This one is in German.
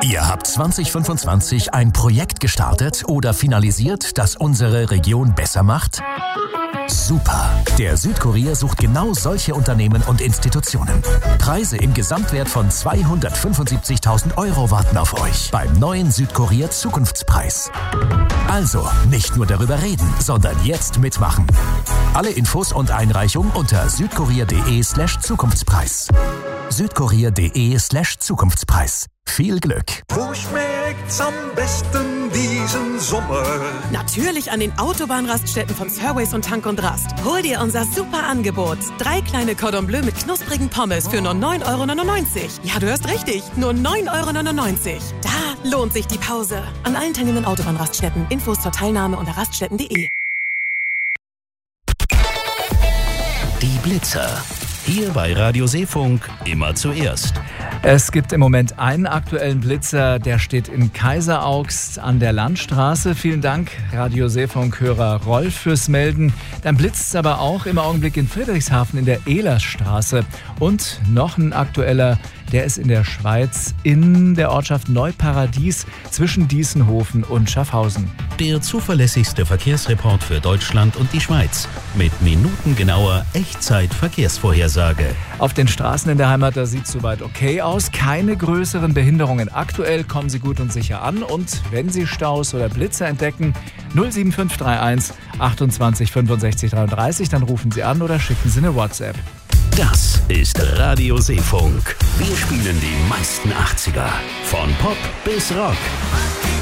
Ihr habt 2025 ein Projekt gestartet oder finalisiert, das unsere Region besser macht? Super! Der Südkurier sucht genau solche Unternehmen und Institutionen. Preise im Gesamtwert von 275.000 € warten auf euch beim neuen Südkurier Zukunftspreis. Also, nicht nur darüber reden, sondern jetzt mitmachen. Alle Infos und Einreichung unter südkurier.de/Zukunftspreis. südkurier.de/Zukunftspreis. Viel Glück! Wo schmeckt's am besten diesen Sommer? Natürlich an den Autobahnraststätten von Fairways und Tank und Rast. Hol dir unser super Angebot. 3 kleine Cordon Bleu mit knusprigen Pommes für nur 9,99 €. Ja, du hörst richtig, nur 9,99 €. Da lohnt sich die Pause. An allen teilnehmenden Autobahnraststätten. Infos zur Teilnahme unter raststätten.de. Die Blitzer. Hier bei Radio Seefunk immer zuerst. Es gibt im Moment einen aktuellen Blitzer, der steht in Kaiseraugst an der Landstraße. Vielen Dank, Radio Seefunk-Hörer Rolf, fürs Melden. Dann blitzt es aber auch im Augenblick in Friedrichshafen in der Ehlerstraße. Und noch ein aktueller, der ist in der Schweiz in der Ortschaft Neuparadies zwischen Diessenhofen und Schaffhausen. Der zuverlässigste Verkehrsreport für Deutschland und die Schweiz. Mit minutengenauer Echtzeit-Verkehrsvorhersage. Auf den Straßen in der Heimat, da sieht es soweit okay aus. Keine größeren Behinderungen. Aktuell kommen Sie gut und sicher an. Und wenn Sie Staus oder Blitzer entdecken, 07531 28 65 33, dann rufen Sie an oder schicken Sie eine WhatsApp. Das ist Radio Seefunk. Wir spielen die meisten 80er. Von Pop bis Rock.